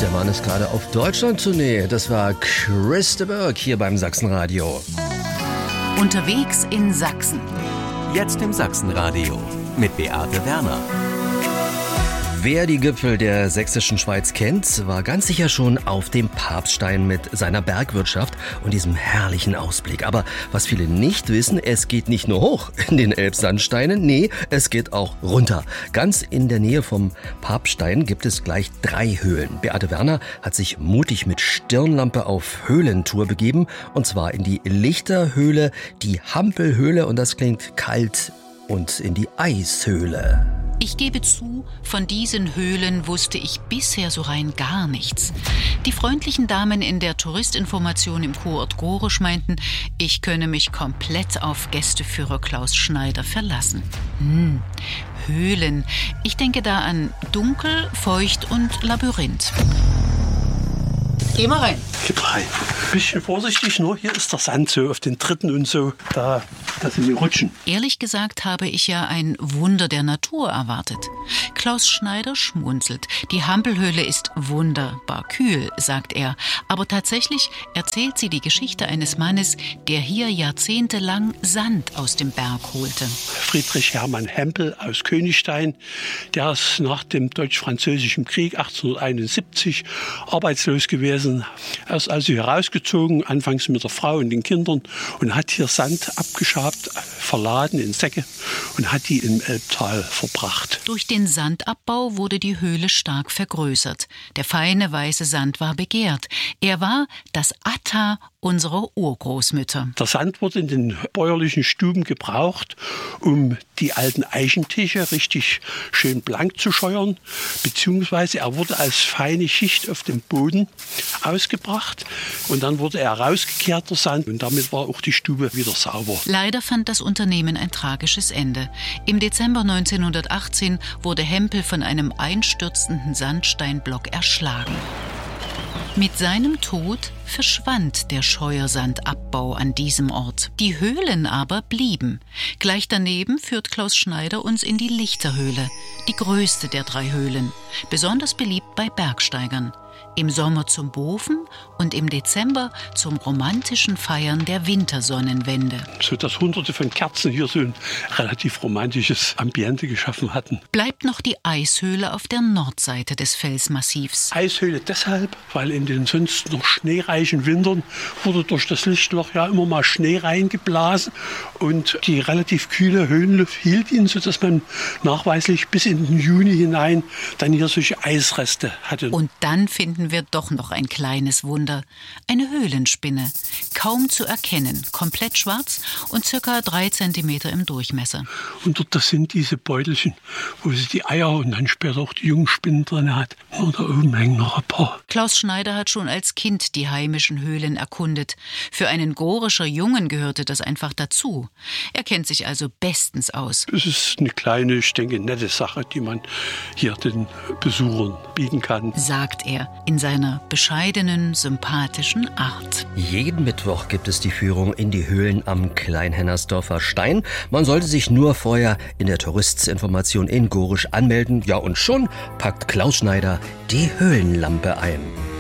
Der Mann ist gerade auf Deutschland-Tournee. Das war Chris de Burgh hier beim Sachsenradio. Unterwegs in Sachsen. Jetzt im Sachsenradio mit Beate Werner. Wer die Gipfel der sächsischen Schweiz kennt, war ganz sicher schon auf dem Papststein mit seiner Bergwirtschaft und diesem herrlichen Ausblick. Aber was viele nicht wissen, es geht nicht nur hoch in den Elbsandsteinen, nee, es geht auch runter. Ganz in der Nähe vom Papststein gibt es gleich 3 Höhlen. Beate Werner hat sich mutig mit Stirnlampe auf Höhlentour begeben, und zwar in die Lichterhöhle, die Hampelhöhle, und das klingt kalt, und in die Eishöhle. Ich gebe zu, von diesen Höhlen wusste ich bisher so rein gar nichts. Die freundlichen Damen in der Touristinformation im Kurort Gorisch meinten, ich könne mich komplett auf Gästeführer Klaus Schneider verlassen. Höhlen. Ich denke da an dunkel, feucht und Labyrinth. Geh mal rein. Gib rein. Bisschen vorsichtig, nur hier ist der Sand so auf den Tritten und so. Da sind die Rutschen. Ehrlich gesagt habe ich ja ein Wunder der Natur erwartet. Klaus Schneider schmunzelt. Die Hampelhöhle ist wunderbar kühl, sagt er. Aber tatsächlich erzählt sie die Geschichte eines Mannes, der hier jahrzehntelang Sand aus dem Berg holte. Friedrich Hermann Hempel aus Königstein. Der ist nach dem Deutsch-Französischen Krieg 1871 arbeitslos gewesen. Er ist also hier rausgezogen, anfangs mit der Frau und den Kindern, und hat hier Sand abgeschabt, verladen in Säcke und hat die im Elbtal verbracht. Durch den Sandabbau wurde die Höhle stark vergrößert. Der feine weiße Sand war begehrt. Er war das Atta unserer Urgroßmütter. Der Sand wurde in den bäuerlichen Stuben gebraucht, um die alten Eichentische richtig schön blank zu scheuern, beziehungsweise er wurde als feine Schicht auf dem Boden ausgebracht und dann wurde er rausgekehrt, der Sand, und damit war auch die Stube wieder sauber. Leider fand das Unternehmen ein tragisches Ende. Im Dezember 1918 wurde Hempel von einem einstürzenden Sandsteinblock erschlagen. Mit seinem Tod verschwand der Scheuersandabbau an diesem Ort. Die Höhlen aber blieben. Gleich daneben führt Klaus Schneider uns in die Lichterhöhle, die größte der 3 Höhlen, besonders beliebt bei Bergsteigern. Im Sommer zum Bofen und im Dezember zum romantischen Feiern der Wintersonnenwende. So dass Hunderte von Kerzen hier so ein relativ romantisches Ambiente geschaffen hatten. Bleibt noch die Eishöhle auf der Nordseite des Felsmassivs. Eishöhle deshalb, weil in den sonst noch schneereichen Wintern wurde durch das Lichtloch ja immer mal Schnee reingeblasen und die relativ kühle Höhenluft hielt ihn, sodass man nachweislich bis in den Juni hinein dann hier solche Eisreste hatte. Und dann finden wir doch noch ein kleines Wunder. Eine Höhlenspinne. Kaum zu erkennen, komplett schwarz und ca. 3 Zentimeter im Durchmesser. Und dort, das sind diese Beutelchen, wo sie die Eier und dann später auch die Jungspinnen drin hat. Und da oben hängen noch ein paar. Klaus Schneider hat schon als Kind die heimischen Höhlen erkundet. Für einen Gorischer Jungen gehörte das einfach dazu. Er kennt sich also bestens aus. Es ist eine kleine, ich denke, nette Sache, die man hier den Besuchern bieten kann, sagt er in seiner bescheidenen, sympathischen Art. Jeden Mittwoch gibt es die Führung in die Höhlen am Kleinhennersdorfer Stein. Man sollte sich nur vorher in der Touristinformation in Gorisch anmelden. Ja, und schon packt Klaus Schneider die Höhlenlampe ein.